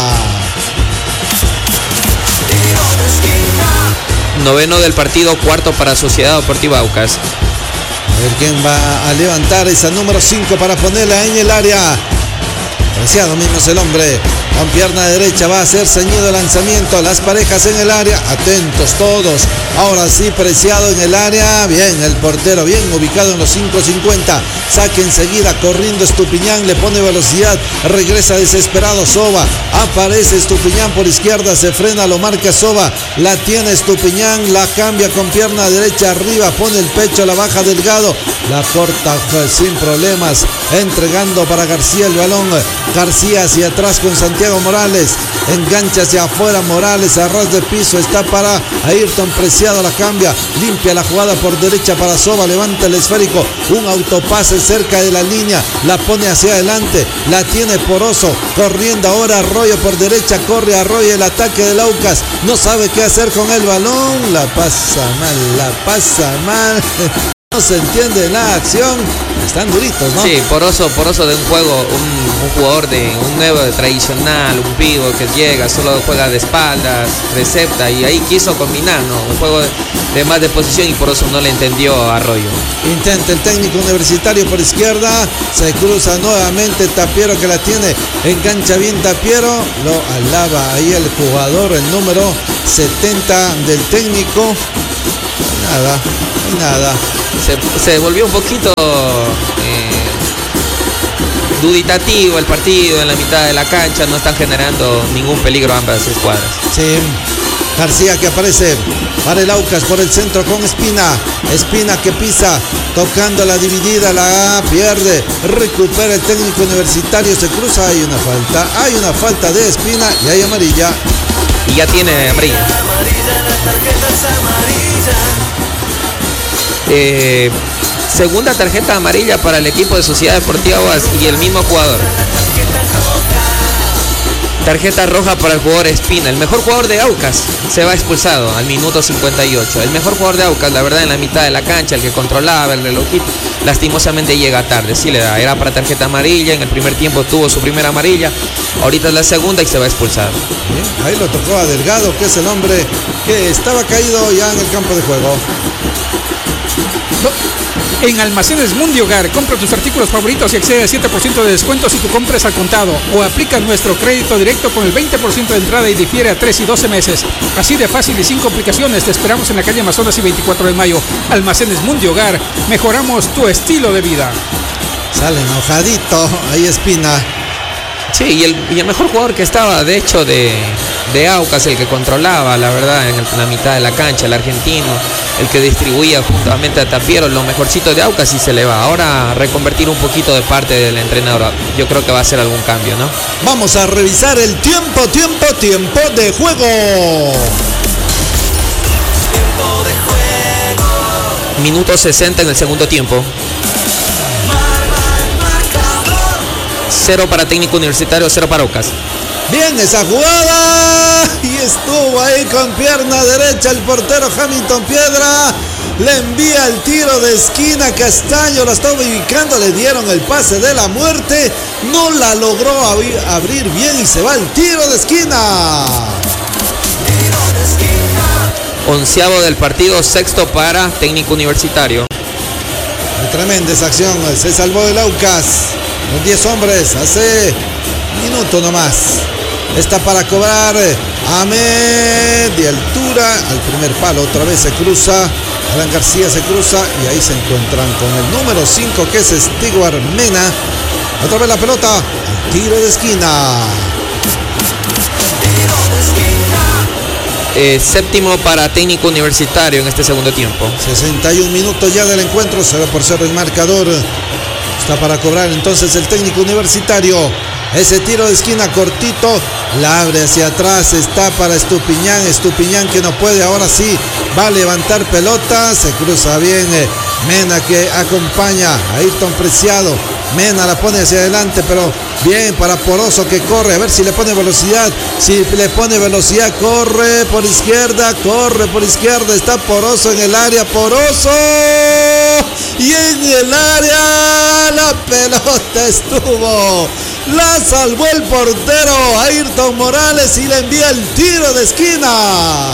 Noveno del partido, cuarto para Sociedad Deportiva Aucas.
A ver quién va a levantar esa número 5 para ponerla en el área. Preciado mismo es el hombre, con pierna derecha va a ser ceñido el lanzamiento, las parejas en el área, atentos todos, ahora sí Preciado en el área, bien el portero, bien ubicado en los 5.50, saque enseguida, corriendo Estupiñán, le pone velocidad, regresa desesperado Soba, aparece Estupiñán por izquierda, se frena, lo marca Soba, la tiene Estupiñán, la cambia con pierna derecha arriba, pone el pecho, la baja Delgado, la corta sin problemas, entregando para García el balón, García hacia atrás con Santiago Morales. Engancha hacia afuera Morales, a ras de piso. Está para Ayrton Preciado, la cambia. Limpia la jugada por derecha para Soba. Levanta el esférico. Un autopase cerca de la línea. La pone hacia adelante. La tiene Poroso. Corriendo ahora Arroyo por derecha. Corre Arroyo, el ataque del Aucas. No sabe qué hacer con el balón. La pasa mal. No se entiende la acción. Están duritos, ¿no?
Sí, Poroso de un juego, un jugador de un nuevo tradicional, un pivo que llega, solo juega de espaldas, recepta, y ahí quiso combinar, ¿no? Un juego de más de posición, y Poroso no le entendió a Arroyo.
Intenta el técnico Universitario por izquierda, se cruza nuevamente Tapiero, que la tiene, engancha bien Tapiero, lo alaba ahí el jugador, el número 70 del técnico. Nada.
Se volvió un poquito duditativo el partido en la mitad de la cancha, no están generando ningún peligro ambas escuadras.
Sí, García que aparece para el Aucas por el centro con Espina que pisa, tocando la dividida, la pierde, recupera el técnico Universitario, se cruza, hay una falta de Espina y hay amarilla.
Y ya tiene amarilla. Segunda tarjeta amarilla para el equipo de Sociedad Deportiva Aucas y el mismo jugador. Tarjeta roja para el jugador Espina, el mejor jugador de Aucas, se va expulsado al minuto 58. El mejor jugador de Aucas, la verdad, en la mitad de la cancha, el que controlaba el relojito, lastimosamente llega tarde. Sí le da, era para tarjeta amarilla, en el primer tiempo tuvo su primera amarilla, ahorita es la segunda y se va expulsado.
Bien, ahí lo tocó a Delgado, que es el hombre que estaba caído ya en el campo de juego.
En Almacenes Mundi Hogar, compra tus artículos favoritos y accede a 7% de descuento si tu compra es al contado, o aplica nuestro crédito directo con el 20% de entrada y difiere a 3 y 12 meses. Así de fácil y sin complicaciones. Te esperamos en la calle Amazonas y 24 de mayo. Almacenes Mundi Hogar, mejoramos tu estilo de vida.
Sale enojadito ahí Espina.
Sí, y el mejor jugador que estaba, de hecho, de Aucas, el que controlaba, la verdad, en la mitad de la cancha, el argentino, el que distribuía juntamente a Tapiero, lo mejorcito de Aucas, y se le va. Ahora reconvertir un poquito de parte del entrenador, yo creo que va a hacer algún cambio, ¿no?
Vamos a revisar el tiempo de juego.
Minuto 60 en el segundo tiempo. 0 para Técnico Universitario, 0 para Aucas.
Bien esa jugada, y estuvo ahí con pierna derecha el portero Hamilton Piedra. Le envía el tiro de esquina, Castaño la está ubicando, le dieron el pase de la muerte, no la logró abrir bien y se va el tiro de esquina.
11avo del partido, 6º para Técnico Universitario.
Tremenda esa acción, se salvó el Aucas con 10 hombres hace minuto nomás. Está para cobrar Ahmed de altura al primer palo, otra vez se cruza, Alan García se cruza y ahí se encuentran con el número 5, que es Stewart Mena. Otra vez la pelota, al tiro de esquina.
Séptimo para Técnico Universitario en este segundo tiempo.
61 minutos ya del encuentro, 0-0 el marcador. Está para cobrar entonces el Técnico Universitario. Ese tiro de esquina cortito, la abre hacia atrás, está para Estupiñán que no puede, ahora sí va a levantar pelota, se cruza bien Mena, que acompaña a Ayrton Preciado. Mena la pone hacia adelante, pero bien para Poroso, que corre, a ver si le pone velocidad. Corre por izquierda, está Poroso en el área, Poroso, y en el área la pelota estuvo, la salvó el portero Ayrton Morales y le envía el tiro de esquina.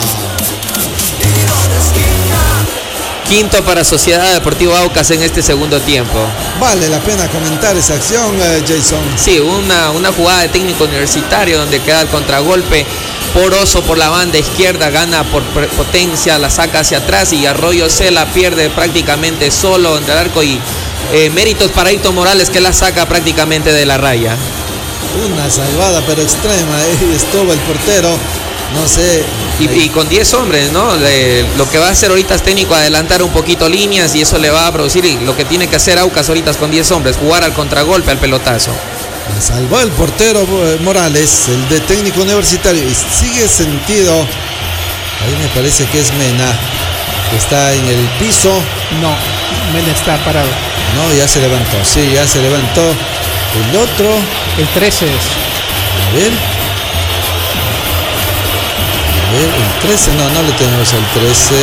Quinto para Sociedad Deportiva Aucas en este segundo tiempo.
Vale la pena comentar esa acción, Jason.
Sí, una jugada de Técnico Universitario donde queda el contragolpe. Poroso por la banda izquierda gana por potencia, la saca hacia atrás y Arroyo se la pierde prácticamente solo entre el arco, y méritos para Ayrton Morales, que la saca prácticamente de la raya.
Una salvada pero extrema, estuvo el portero. No sé.
Y con 10 hombres, ¿no? Lo que va a hacer ahorita es Técnico adelantar un poquito líneas, y eso le va a producir lo que tiene que hacer Aucas ahorita con 10 hombres, jugar al contragolpe, al pelotazo.
Salvó el portero Morales, el de Técnico Universitario, y sigue sentido. Ahí me parece que es Mena, que está en el piso.
No, Mena está parado.
No, ya se levantó, sí, ya se levantó. El otro.
El 13 es.
A ver, el 13, no le tenemos al 13.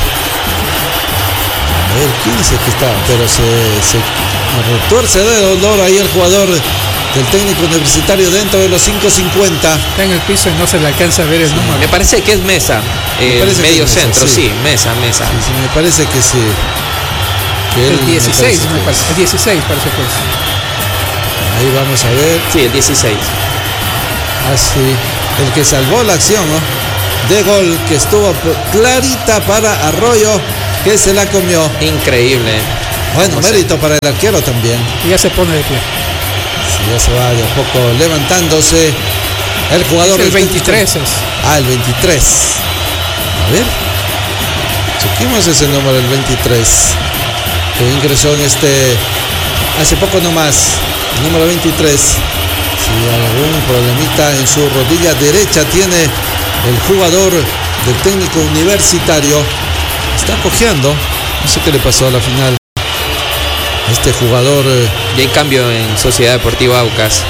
A ver, ¿quién dice que está? Pero se retuerce de dolor ahí el jugador del Técnico Universitario dentro de los 5.50.
Está en el piso y no se le alcanza a ver el número.
Me parece que es Mesa, medio
es
centro,
Mesa,
sí, Mesa.
Sí, me parece que sí. Que
el 16, me parece. El 16 parece que es.
Ahí vamos a ver.
Sí, el 16.
Así, el que salvó la acción, ¿no? De gol, que estuvo clarita para Arroyo, que se la comió.
Increíble.
Bueno, mérito para el arquero también.
Y ya se pone de pie.
Sí, ya se va de a poco levantándose el jugador.
Es el 23 es.
El 23. A ver, chequemos ese número, el 23, que ingresó en hace poco nomás, el número 23. Si algún problemita en su rodilla derecha tiene el jugador del Técnico Universitario, está cojeando, no sé qué le pasó a la final. Este jugador.
Y hay cambio en Sociedad Deportiva Aucas.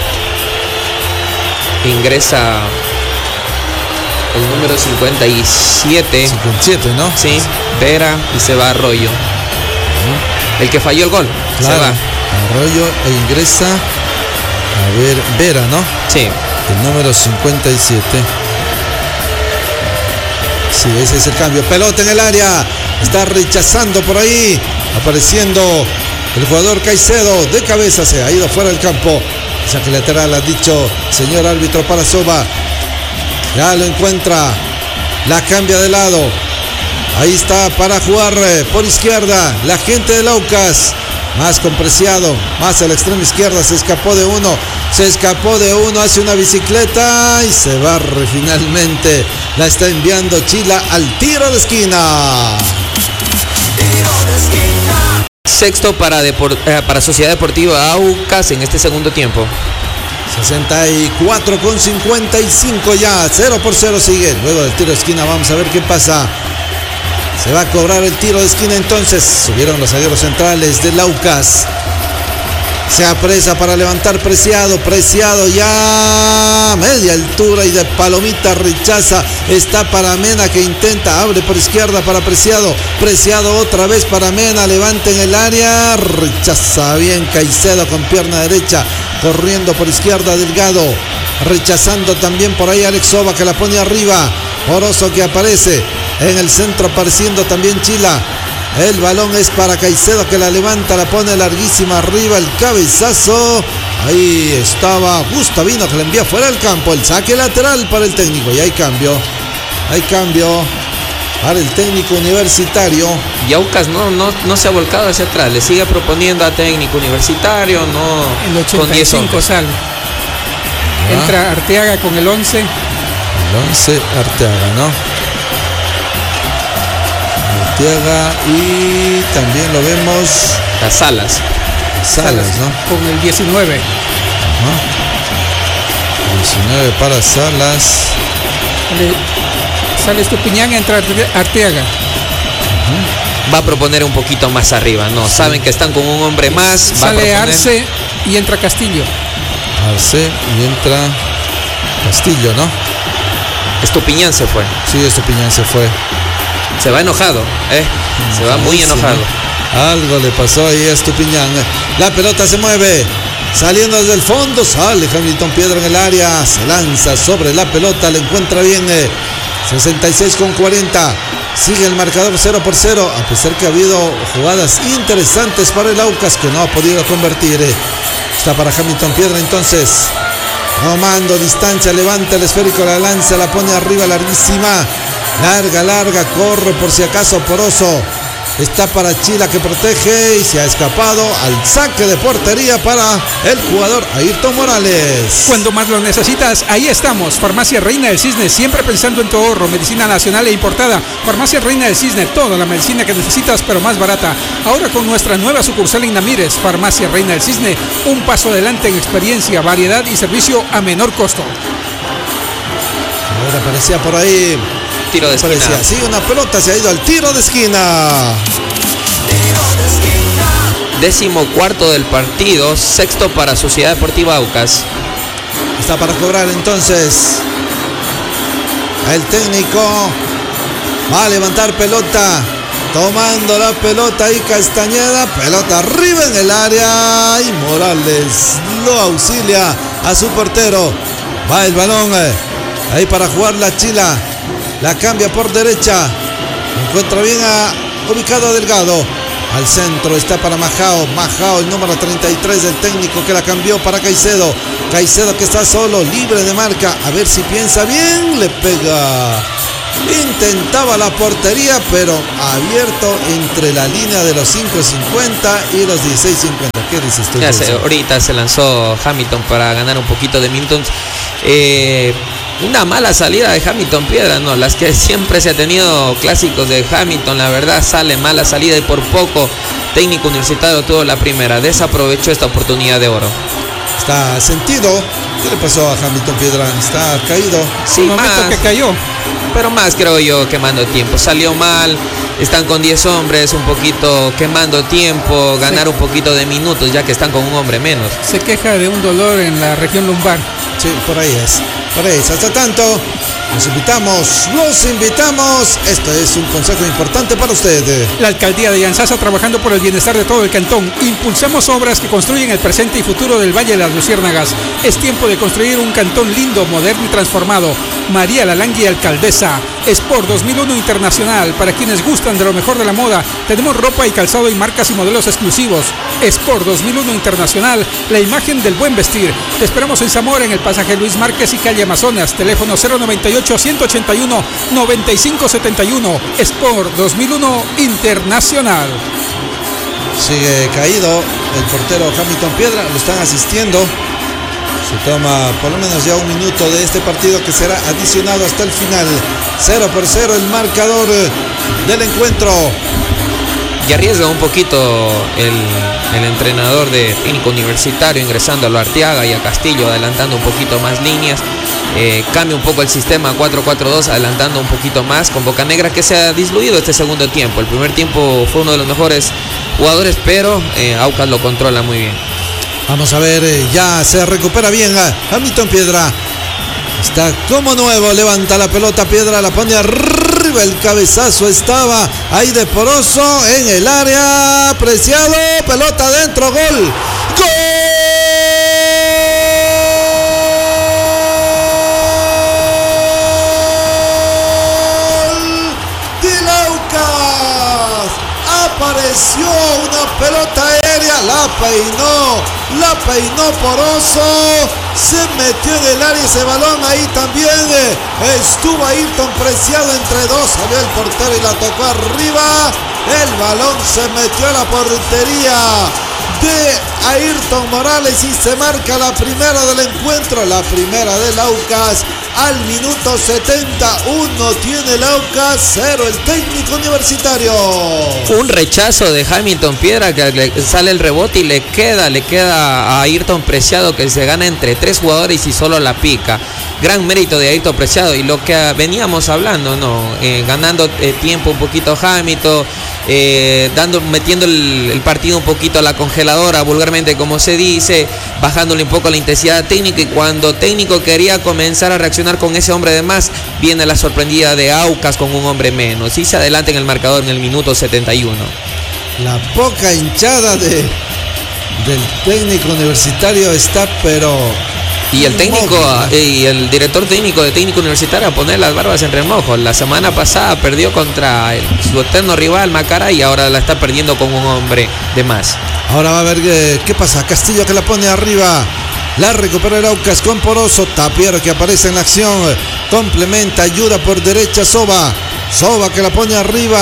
Ingresa el número 57.
57, ¿no?
Sí, Vera, y se va Arroyo. El que falló el gol.
Claro,
se va.
Arroyo e ingresa. A ver, Vera, ¿no?
Sí.
El número 57. Sí, ese es el cambio. Pelota en el área. Está rechazando por ahí. Apareciendo el jugador Caicedo. De cabeza se ha ido fuera del campo. Saque lateral, ha dicho señor árbitro para Soba. Ya lo encuentra. La cambia de lado. Ahí está para jugar por izquierda. La gente del Aucas. Más con Preciado, más a la extrema izquierda, se escapó de uno, hace una bicicleta y se barre finalmente. La está enviando Chila al tiro de esquina.
Sexto para Sociedad Deportiva Aucas en este segundo tiempo.
64,55 ya, 0-0 sigue. Luego del tiro de esquina vamos a ver qué pasa. Se va a cobrar el tiro de esquina entonces. Subieron los zagueros centrales del Aucas. Se apresa para levantar Preciado. Preciado ya a media altura y de palomita rechaza. Está para Mena, que intenta, abre por izquierda para Preciado. Preciado otra vez para Mena, levanta en el área. Rechaza bien Caicedo con pierna derecha. Corriendo por izquierda Delgado. Rechazando también por ahí Alex Soba, que la pone arriba. Orozo, que aparece en el centro, apareciendo también Chila. El balón es para Caicedo, que la levanta, la pone larguísima arriba, el cabezazo. Ahí estaba Gustavino, que la envía fuera del campo. El saque lateral para el técnico. Y hay cambio para el Técnico Universitario.
Y Aucas no se ha volcado hacia atrás. Le sigue proponiendo a Técnico Universitario. No,
el 85 sale. Entra Arteaga con el 11.
El 11 Arteaga, ¿no? Arteaga, y también lo vemos
a Salas,
¿no?
Con el 19.
Ajá. 19 para Salas.
Sale Estupiñán, entra Arteaga.
Va a proponer un poquito más arriba, ¿no? Sí. Saben que están con un hombre más.
Sale Arce y entra Castillo.
Arce y entra Castillo, ¿no?
Estupiñán se fue.
Sí, Estupiñán se fue.
Se va enojado, se va muy enojado.
Algo le pasó ahí a Estupiñán. La pelota se mueve. Saliendo desde el fondo, sale Hamilton Piedra en el área. Se lanza sobre la pelota, le encuentra bien. 66,40. Sigue el marcador 0-0. A pesar que ha habido jugadas interesantes para el Aucas, que no ha podido convertir. Está para Hamilton Piedra entonces. Tomando distancia, levanta el esférico, la lanza, la pone arriba larguísima. Larga, corre por si acaso Poroso. Está para Chila que protege y se ha escapado al saque de portería para el jugador Ayrton Morales.
Cuando más lo necesitas, ahí estamos. Farmacia Reina del Cisne, siempre pensando en tu ahorro. Medicina nacional e importada. Farmacia Reina del Cisne, toda la medicina que necesitas, pero más barata. Ahora con nuestra nueva sucursal en Namírez. Farmacia Reina del Cisne, un paso adelante en experiencia, variedad y servicio a menor costo.
Ahora aparecía por ahí.
Tiro de esquina.
Sí, una pelota se ha ido al tiro de esquina.
14º del partido, 6º para Sociedad Deportiva Aucas.
Está para cobrar entonces. El técnico va a levantar pelota. Tomando la pelota ahí Castañeda. Pelota arriba en el área. Y Morales lo auxilia a su portero. Va el balón ahí para jugar la Chila. La cambia por derecha. Encuentra bien ubicado a Delgado. Al centro está para Majao. Majao, el número 33 del técnico que la cambió para Caicedo. Caicedo que está solo, libre de marca. A ver si piensa bien. Le pega. Intentaba la portería, pero abierto entre la línea de los 5.50 y los 16.50. ¿Qué dices tú?
Ahorita se lanzó Hamilton para ganar un poquito de minutos. Una mala salida de Hamilton Piedra, no, las que siempre se ha tenido clásicos de Hamilton, la verdad sale mala salida y por poco Técnico Universitario tuvo la primera, desaprovechó esta oportunidad de oro.
Está sentido. ¿Qué le pasó a Hamilton Piedra? Está caído.
Sí, más
que cayó.
Pero más creo yo quemando tiempo. Salió mal, están con 10 hombres, un poquito quemando tiempo, ganar un poquito de minutos ya que están con un hombre menos.
Se queja de un dolor en la región lumbar.
Sí, por ahí es. Hasta tanto, los invitamos. Esto es un consejo importante para usted.
La alcaldía de Yanzasa trabajando por el bienestar de todo el cantón. Impulsamos obras que construyen el presente y futuro del Valle de las Luciérnagas. Es tiempo de construir un cantón lindo, moderno y transformado. María Lalangui, alcaldesa. Sport 2001 Internacional. Para quienes gustan de lo mejor de la moda, tenemos ropa y calzado y marcas y modelos exclusivos. Sport 2001 Internacional, la imagen del buen vestir. Te esperamos en Zamora, en el pasaje Luis Márquez y calle Amazonas. Teléfono 098-181-9571. Sport 2001 Internacional.
Sigue caído el portero Hamilton Piedra. Lo están asistiendo. Se toma por lo menos ya un minuto de este partido que será adicionado hasta el final. 0-0 el marcador del encuentro.
Y arriesga un poquito el entrenador de Técnico Universitario ingresando a lo Arteaga y a Castillo, adelantando un poquito más líneas. Cambia un poco el sistema 4-4-2, adelantando un poquito más con Bocanegra, que se ha disluido este segundo tiempo. El primer tiempo fue uno de los mejores jugadores, pero Aucas lo controla muy bien.
Vamos a ver, ya se recupera bien Hamilton Piedra. Está como nuevo, levanta la pelota Piedra, la pone arriba, el cabezazo estaba ahí de Poroso en el área. Preciado, pelota adentro, gol. ¡Gol! ¡Del Aucas! Apareció una pelota aérea, la peinó Poroso, se metió en el área ese balón, ahí también estuvo Ayrton Preciado entre dos, salió el portero y la tocó arriba, el balón se metió a la portería de Ayrton Morales y se marca la primera del encuentro, la primera del Aucas. Al minuto 71 tiene el Aucas, 0 el Técnico Universitario.
Un rechazo de Hamilton Piedra que le sale el rebote y le queda a Ayrton Preciado, que se gana entre 3 jugadores y solo la pica. Gran mérito de Ayrton Preciado y lo que veníamos hablando, ganando tiempo un poquito Hamilton, metiendo el partido un poquito a la congeladora, vulgarmente como se dice, bajándole un poco la intensidad técnica, y cuando técnico quería comenzar a reaccionar con ese hombre de más, viene la sorprendida de Aucas con un hombre menos y se adelanta en el marcador en el minuto 71.
La poca hinchada del Técnico Universitario está, pero...
Y el técnico y el director técnico de Técnico Universitario a poner las barbas en remojo. La semana pasada perdió contra su eterno rival Macará y ahora la está perdiendo con un hombre de más.
Ahora va a ver qué pasa. Castillo que la pone arriba. La recupera el Aucas con Poroso. Tapiero que aparece en la acción. Complementa, ayuda por derecha Soba. Soba que la pone arriba.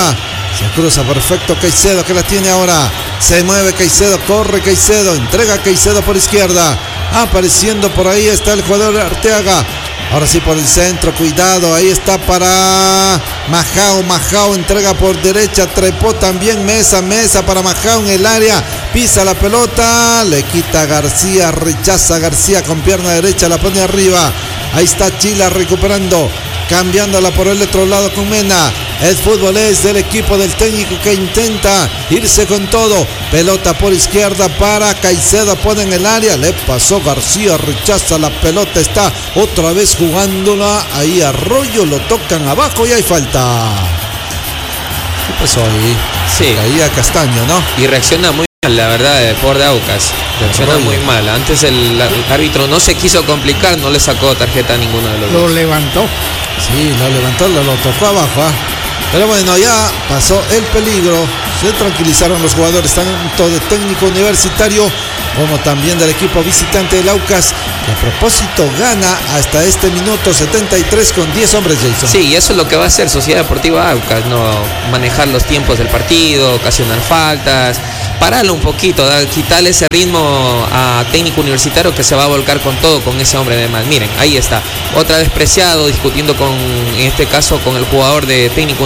Se cruza perfecto Caicedo, que la tiene ahora. Se mueve Caicedo, corre Caicedo, entrega Caicedo por izquierda. Apareciendo por ahí está el jugador Arteaga. Ahora sí por el centro, cuidado, ahí está para Majao. Majao entrega por derecha, trepó también Mesa para Majao en el área. Pisa la pelota, le quita García, rechaza García con pierna derecha, la pone arriba. Ahí está Chila recuperando, cambiándola por el otro lado con Mena. El fútbol es del equipo del técnico que intenta irse con todo. Pelota por izquierda para Caicedo, pone en el área, le pasó García, rechaza la pelota, está otra vez jugándola. Ahí Arroyo, lo tocan abajo y hay falta. ¿Qué pasó ahí?
Sí.
Caía Castaño, ¿no?
Y reacciona muy mal, la verdad, el jugador de Aucas. Reacciona muy mal. Antes el árbitro no se quiso complicar, no le sacó tarjeta a ninguno de los dos.
Lo levantó.
Sí, lo levantó, lo tocó abajo. Pero bueno, ya pasó el peligro. Se tranquilizaron los jugadores, tanto de técnico universitario como también del equipo visitante del Aucas, que a propósito gana hasta este minuto 73 con 10 hombres, Jason.
Sí, y eso es lo que va a hacer Sociedad Deportiva Aucas, no manejar los tiempos del partido, ocasionar faltas, pararlo un poquito, quitarle ese ritmo a técnico universitario que se va a volcar con todo con ese hombre de más. Miren, ahí está, otra vez Preciado discutiendo en este caso con el jugador de técnico